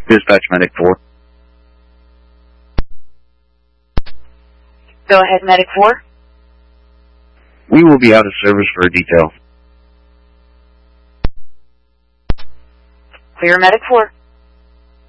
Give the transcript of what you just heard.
Dispatch Medic 4. Go ahead, Medic 4. We will be out of service for a detail. Clear, Medic 4.